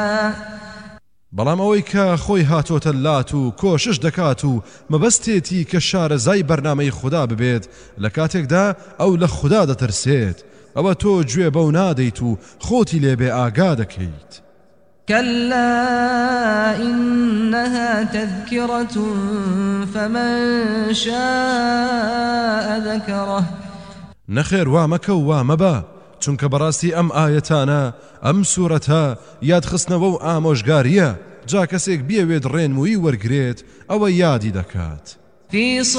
بەڵام ئەوەی کە خۆی هاتۆتە لات و کۆشش دەکات و مەبەستێتی کە شارەزای بەرنامەی خوددا ببێت لە کاتێکدا ئەو لە خوددا دەترسێت ئەوە تۆ گوێ بەو نادەیت و خۆتی لێبێ ئاگا دەکەیت. كلا إنها تذكرة فمن شاء ذكره نەخێر وا مەکە و وا مەبە چونکە بەڕاستی ئەم ئاەتانە ئەم سوورەتە یادخستنەوە و ئامۆژگاریە جا کەسێک بیەوێت ڕێنمووی وەرگرێت ئەوە یادی دەکات.